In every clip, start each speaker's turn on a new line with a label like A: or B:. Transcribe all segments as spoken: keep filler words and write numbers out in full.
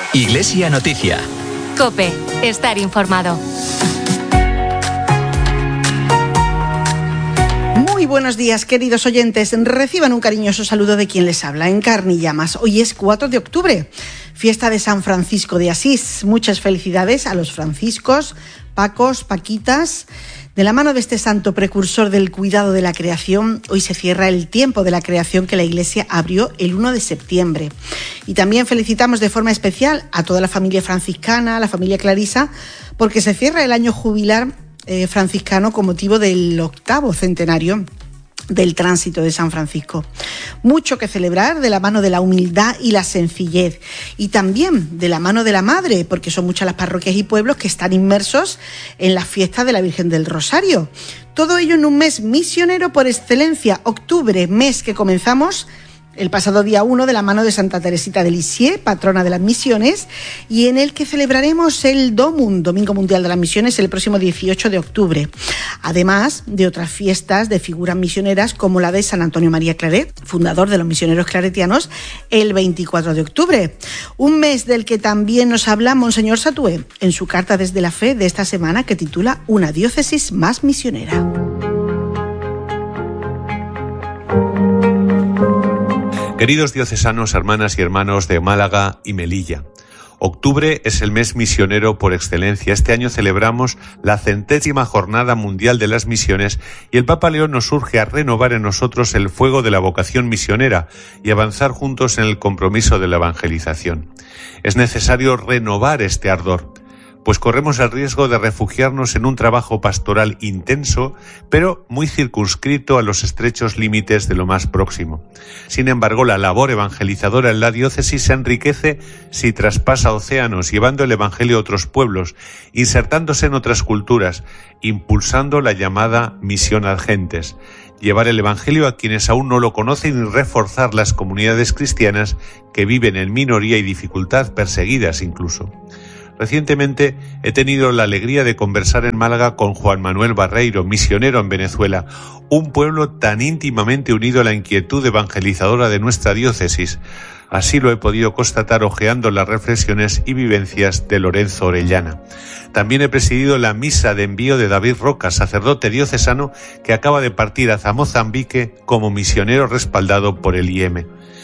A: Iglesia Noticia.
B: COPE. Estar informado.
C: Muy buenos días, queridos oyentes. Reciban un cariñoso saludo de quien les habla, Encarni Llamas. Hoy es cuatro de octubre, fiesta de San Francisco de Asís. Muchas felicidades a los franciscos, Pacos, Paquitas. De la mano de este santo precursor del cuidado de la creación, hoy se cierra el tiempo de la creación que la Iglesia abrió el primero de septiembre. Y también felicitamos de forma especial a toda la familia franciscana, a la familia Clarisa, porque se cierra el año jubilar eh, franciscano con motivo del octavo centenario del tránsito de San Francisco. Mucho que celebrar de la mano de la humildad y la sencillez, y también de la mano de la Madre, porque son muchas las parroquias y pueblos que están inmersos en la fiesta de la Virgen del Rosario. Todo ello en un mes misionero por excelencia, octubre, mes que comenzamos el pasado día uno de la mano de Santa Teresita de Lisieux, patrona de las misiones, y en el que celebraremos el DOMUN, Domingo Mundial de las Misiones, el próximo dieciocho de octubre. Además de otras fiestas de figuras misioneras como la de San Antonio María Claret, fundador de los misioneros claretianos, el veinticuatro de octubre. Un mes del que también nos habla Monseñor Satué en su carta desde la fe de esta semana que titula Una diócesis más misionera.
D: Queridos diocesanos, hermanas y hermanos de Málaga y Melilla, octubre es el mes misionero por excelencia. Este año celebramos la centésima Jornada Mundial de las Misiones y el Papa León nos urge a renovar en nosotros el fuego de la vocación misionera y avanzar juntos en el compromiso de la evangelización. Es necesario renovar este ardor, pues corremos el riesgo de refugiarnos en un trabajo pastoral intenso, pero muy circunscrito a los estrechos límites de lo más próximo. Sin embargo, la labor evangelizadora en la diócesis se enriquece si traspasa océanos, llevando el evangelio a otros pueblos, insertándose en otras culturas, impulsando la llamada misión ad gentes, llevar el evangelio a quienes aún no lo conocen y reforzar las comunidades cristianas que viven en minoría y dificultad, perseguidas incluso. Recientemente he tenido la alegría de conversar en Málaga con Juan Manuel Barreiro, misionero en Venezuela, un pueblo tan íntimamente unido a la inquietud evangelizadora de nuestra diócesis. Así lo he podido constatar hojeando las reflexiones y vivencias de Lorenzo Orellana. También he presidido la misa de envío de David Roca, sacerdote diocesano que acaba de partir hacia Mozambique como misionero respaldado por el I E M.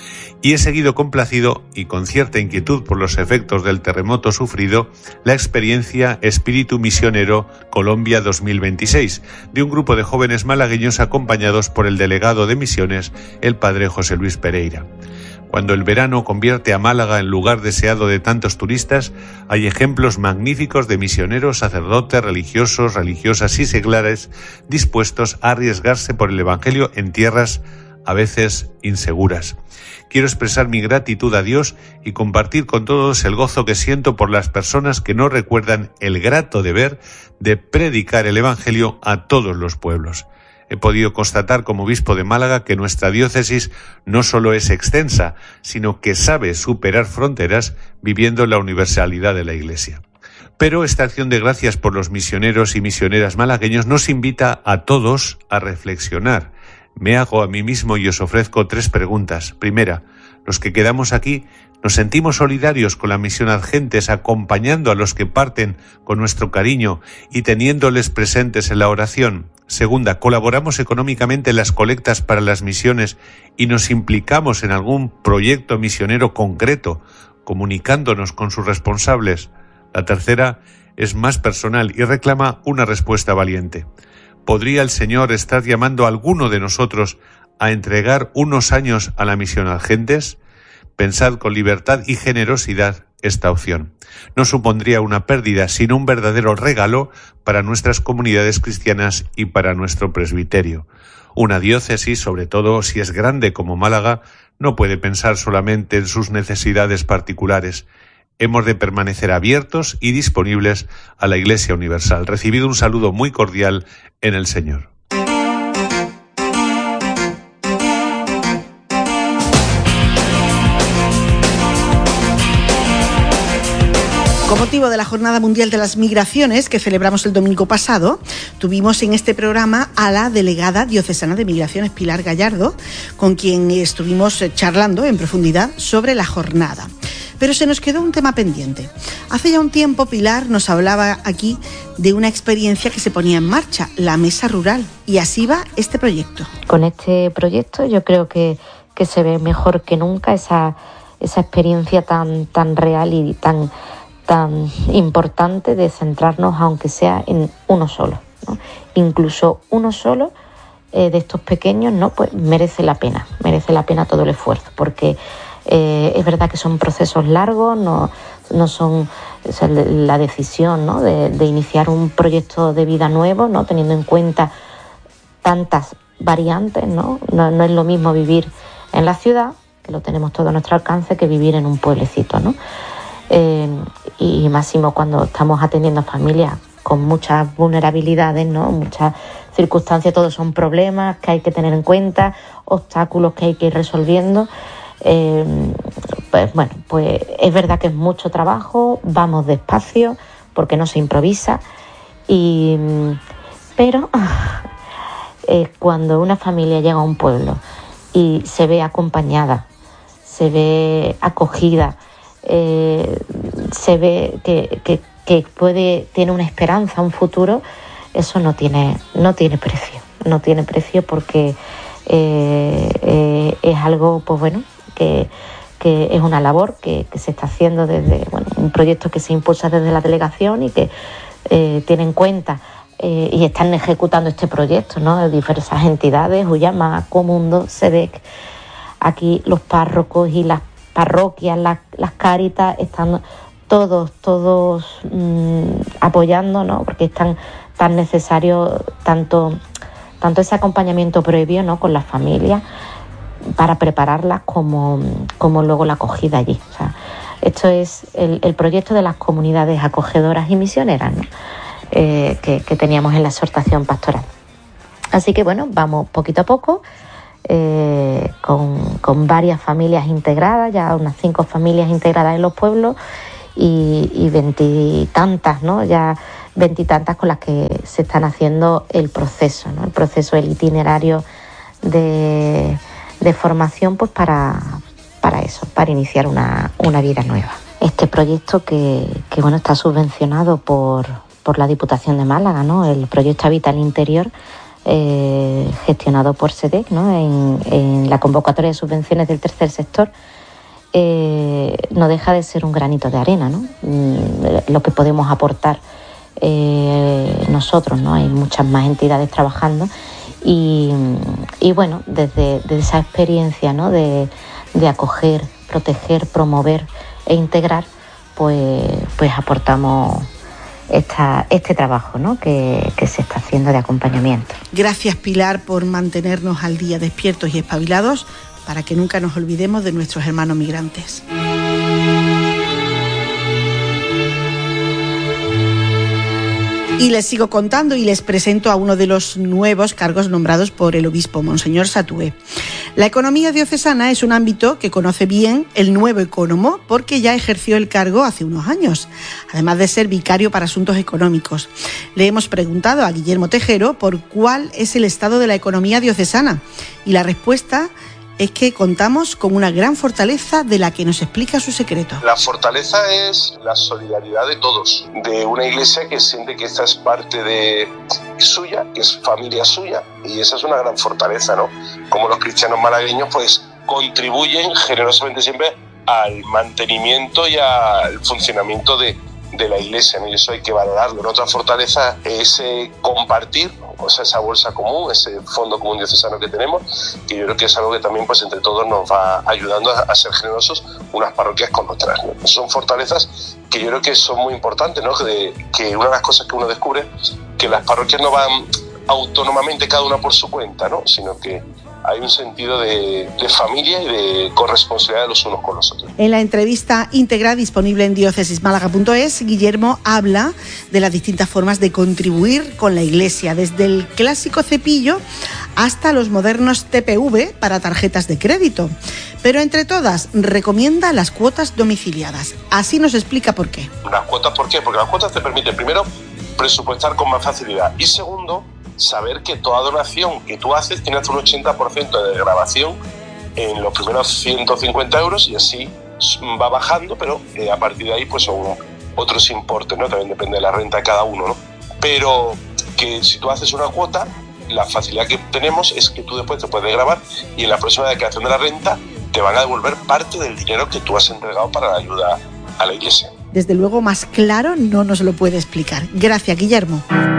D: Y he seguido complacido y con cierta inquietud por los efectos del terremoto sufrido la experiencia Espíritu Misionero Colombia dos mil veintiséis de un grupo de jóvenes malagueños acompañados por el delegado de misiones, el padre José Luis Pereira. Cuando el verano convierte a Málaga en lugar deseado de tantos turistas, hay ejemplos magníficos de misioneros, sacerdotes, religiosos, religiosas y seglares dispuestos a arriesgarse por el Evangelio en tierras a veces inseguras. Quiero expresar mi gratitud a Dios y compartir con todos el gozo que siento por las personas que no recuerdan el grato deber de predicar el Evangelio a todos los pueblos. He podido constatar como obispo de Málaga que nuestra diócesis no solo es extensa, sino que sabe superar fronteras viviendo la universalidad de la Iglesia. Pero esta acción de gracias por los misioneros y misioneras malagueños nos invita a todos a reflexionar. Me hago a mí mismo y os ofrezco tres preguntas. Primera, los que quedamos aquí, ¿nos sentimos solidarios con la misión ad gentes, acompañando a los que parten con nuestro cariño y teniéndoles presentes en la oración? Segunda, ¿colaboramos económicamente en las colectas para las misiones y nos implicamos en algún proyecto misionero concreto, comunicándonos con sus responsables? La tercera es más personal y reclama una respuesta valiente. ¿Podría el Señor estar llamando a alguno de nosotros a entregar unos años a la misión ad gentes? Pensad con libertad y generosidad esta opción. No supondría una pérdida, sino un verdadero regalo para nuestras comunidades cristianas y para nuestro presbiterio. Una diócesis, sobre todo si es grande como Málaga, no puede pensar solamente en sus necesidades particulares. Hemos de permanecer abiertos y disponibles a la Iglesia Universal. Recibido un saludo muy cordial en el Señor.
C: Con motivo de la Jornada Mundial de las Migraciones que celebramos el domingo pasado, tuvimos en este programa a la delegada diocesana de Migraciones, Pilar Gallardo, con quien estuvimos charlando en profundidad sobre la jornada. Pero se nos quedó un tema pendiente. Hace ya un tiempo Pilar nos hablaba aquí de una experiencia que se ponía en marcha, la Mesa Rural, y así va este proyecto.
A: Con este proyecto yo creo que, que se ve mejor que nunca esa, esa experiencia tan, tan real y tan, tan importante de centrarnos, aunque sea en uno solo, ¿no? Incluso uno solo eh, de estos pequeños, ¿no? Pues merece la pena, merece la pena todo el esfuerzo, porque eh, es verdad que son procesos largos, no, no son, o sea, la decisión, ¿no? de, de iniciar un proyecto de vida nuevo, ¿no? Teniendo en cuenta tantas variantes, ¿no? No, no es lo mismo vivir en la ciudad, que lo tenemos todo a nuestro alcance, que vivir en un pueblecito, ¿no? Eh, y máximo cuando estamos atendiendo a familias con muchas vulnerabilidades, ¿no? Muchas circunstancias, todos son problemas que hay que tener en cuenta, obstáculos que hay que ir resolviendo. Eh, pues bueno, pues es verdad que es mucho trabajo, vamos despacio porque no se improvisa, y, pero eh, cuando una familia llega a un pueblo y se ve acompañada, se ve acogida, eh, se ve que, que que puede, tiene una esperanza, un futuro, eso no tiene, no tiene precio, no tiene precio porque eh, eh, es algo, pues bueno, que, que es una labor que, que se está haciendo desde, bueno, un proyecto que se impulsa desde la delegación y que eh, tiene en cuenta eh, y están ejecutando este proyecto, ¿no? De diversas entidades, Uyama, Comundo, SEDEC. Aquí los párrocos y las parroquias, las, las cáritas están todos, todos mmm, apoyando, ¿no? Porque es tan, tan necesario tanto, tanto ese acompañamiento previo, ¿no? Con las familias para prepararlas como, como luego la acogida allí. O sea, esto es el, el proyecto de las comunidades acogedoras y misioneras, ¿no? eh, que, que teníamos en la exhortación pastoral. Así que bueno, vamos poquito a poco, eh, con, con varias familias integradas, ya unas cinco familias integradas en los pueblos, y, y veintitantas, ¿no? Ya veintitantas con las que se están haciendo el proceso, ¿no? El proceso, el itinerario de, de formación, pues para, para eso, para iniciar una, una vida nueva. Este proyecto que, que bueno, está subvencionado por, por la Diputación de Málaga, ¿no? El proyecto Habita el Interior, eh, gestionado por SEDEC, ¿no? En, en la convocatoria de subvenciones del tercer sector. Eh, no deja de ser un granito de arena, ¿no? Mm, lo que podemos aportar eh, nosotros, ¿no? Hay muchas más entidades trabajando y, y bueno, desde, desde esa experiencia, ¿no? de, de acoger, proteger, promover e integrar, pues, pues aportamos esta, este trabajo, ¿no? que, que se está haciendo de acompañamiento.
C: Gracias, Pilar, por mantenernos al día despiertos y espabilados, para que nunca nos olvidemos de nuestros hermanos migrantes. Y les sigo contando y les presento a uno de los nuevos cargos nombrados por el obispo, Monseñor Satué. La economía diocesana es un ámbito que conoce bien el nuevo ecónomo porque ya ejerció el cargo hace unos años, además de ser vicario para asuntos económicos. Le hemos preguntado a Guillermo Tejero por cuál es el estado de la economía diocesana y la respuesta es que contamos con una gran fortaleza de la que nos explica su secreto.
E: La fortaleza es la solidaridad de todos, de una iglesia que siente que esta es parte de suya, que es familia suya, y esa es una gran fortaleza, ¿no? Como los cristianos malagueños pues contribuyen generosamente siempre al mantenimiento y al funcionamiento de, de la iglesia, ¿no? Y eso hay que valorarlo. ¿No? Otra fortaleza es eh, compartir, o sea, esa bolsa común, ese fondo común diocesano que tenemos, que yo creo que es algo que también pues entre todos nos va ayudando a, a ser generosos unas parroquias con otras, ¿no? Son fortalezas que yo creo que son muy importantes, ¿no? De, que una de las cosas que uno descubre, que las parroquias no van autónomamente cada una por su cuenta, ¿no? Sino que hay un sentido de, de familia y de corresponsabilidad de los unos con los otros.
C: En la entrevista íntegra disponible en diócesis málaga punto es, Guillermo habla de las distintas formas de contribuir con la Iglesia, desde el clásico cepillo hasta los modernos T P V para tarjetas de crédito. Pero entre todas, recomienda las cuotas domiciliadas. Así nos explica por qué.
E: ¿Las cuotas por qué? Porque las cuotas te permiten, primero, presupuestar con más facilidad y segundo, saber que toda donación que tú haces tiene hasta un ochenta por ciento de grabación en los primeros ciento cincuenta euros y así va bajando, pero eh, a partir de ahí pues son otros importes, ¿no? También depende de la renta de cada uno, ¿no? Pero que si tú haces una cuota, la facilidad que tenemos es que tú después te puedes grabar y en la próxima declaración de la renta te van a devolver parte del dinero que tú has entregado para la ayuda a la iglesia.
C: Desde luego, más claro no nos lo puede explicar. Gracias, Guillermo.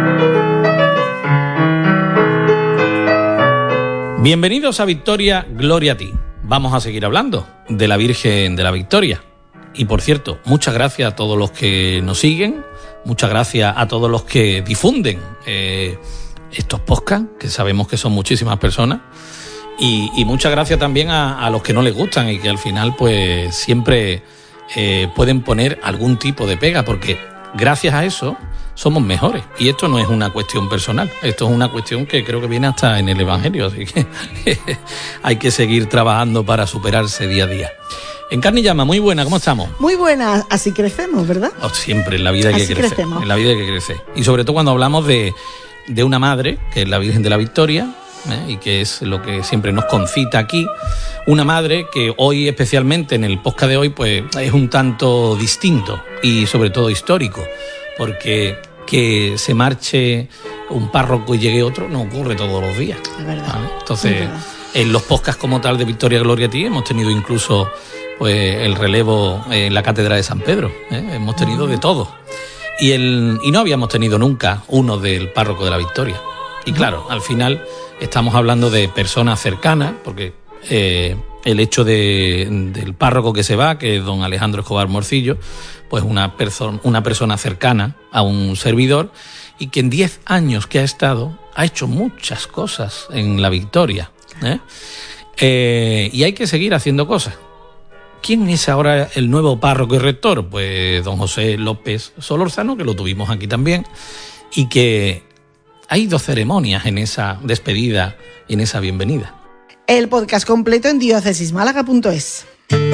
F: Bienvenidos a Victoria, Gloria a ti. Vamos a seguir hablando de la Virgen de la Victoria. Y por cierto, muchas gracias a todos los que nos siguen, muchas gracias a todos los que difunden eh, estos podcasts, que sabemos que son muchísimas personas, y, y muchas gracias también a, a los que no les gustan y que al final pues siempre eh, pueden poner algún tipo de pega, porque gracias a eso somos mejores. Y esto no es una cuestión personal, esto es una cuestión que creo que viene hasta en el Evangelio, así que hay que seguir trabajando para superarse día a día. Encarni Llama, muy buena, ¿cómo estamos?
C: Muy buena, así crecemos, ¿verdad?
F: Oh, siempre en la vida hay
C: así
F: que crecer,
C: crecemos.
F: En la vida hay que crecer. Y sobre todo cuando hablamos de, de una madre, que es la Virgen de la Victoria, ¿eh? Y que es lo que siempre nos concita aquí, una madre que hoy, especialmente en el podcast de hoy, pues es un tanto distinto y sobre todo histórico, porque que se marche un párroco y llegue otro no ocurre todos los días.
C: Es verdad.
F: ¿Vale? Entonces,
C: es verdad.
F: En los podcasts como tal de Victoria, Gloria a ti, hemos tenido incluso pues el relevo en la Cátedra de San Pedro, ¿eh? Hemos tenido de todo. Y, el, y no habíamos tenido nunca uno del párroco de la Victoria. Y claro, al final estamos hablando de personas cercanas, porque eh, el hecho de, del párroco que se va, que es don Alejandro Escobar Morcillo, pues una, perso- una persona cercana a un servidor, y que en diez años que ha estado ha hecho muchas cosas en la Victoria, ¿eh? Eh, y hay que seguir haciendo cosas. ¿Quién es ahora el nuevo párroco y rector? Pues don José López Solórzano, que lo tuvimos aquí también, y que hay dos ceremonias en esa despedida y en esa bienvenida.
C: El podcast completo en diócesis málaga punto es.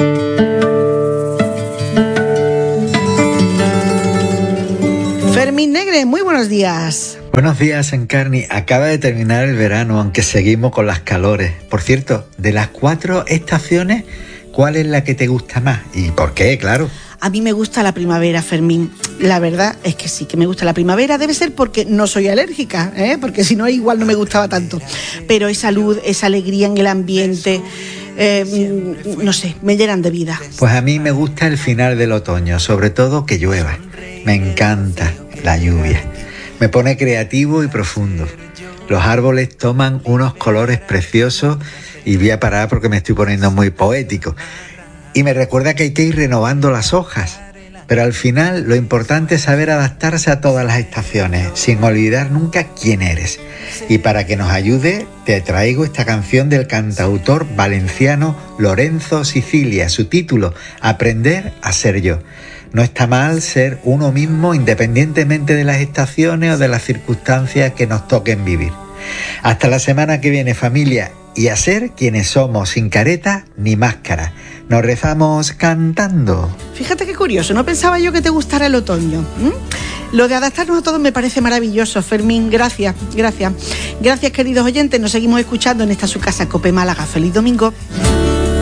C: Fermín Negre, muy buenos días.
G: Buenos días, Encarni. Acaba de terminar el verano, aunque seguimos con las calores. Por cierto, de las cuatro estaciones, ¿cuál es la que te gusta más? ¿Y por qué? Claro.
C: A mí me gusta la primavera, Fermín. La verdad es que sí, que me gusta la primavera. Debe ser porque no soy alérgica, ¿eh? Porque si no, igual no me gustaba tanto. Pero esa luz, esa alegría en el ambiente, eh, no sé, me llenan de vida.
G: Pues a mí me gusta el final del otoño, sobre todo que llueva. Me encanta la lluvia. Me pone creativo y profundo. Los árboles toman unos colores preciosos y voy a parar porque me estoy poniendo muy poético. Y me recuerda que hay que ir renovando las hojas. Pero al final lo importante es saber adaptarse a todas las estaciones, sin olvidar nunca quién eres. Y para que nos ayude, te traigo esta canción del cantautor valenciano Lorenzo Sicilia. Su título, Aprender a ser yo. No está mal ser uno mismo independientemente de las estaciones o de las circunstancias que nos toquen vivir. Hasta la semana que viene, familia, y a ser quienes somos, sin careta ni máscara. Nos rezamos cantando.
C: Fíjate qué curioso, no pensaba yo que te gustara el otoño. ¿Mm? Lo de adaptarnos a todos me parece maravilloso, Fermín. Gracias, gracias. Gracias, queridos oyentes. Nos seguimos escuchando en esta su casa, COPE Málaga. Feliz domingo.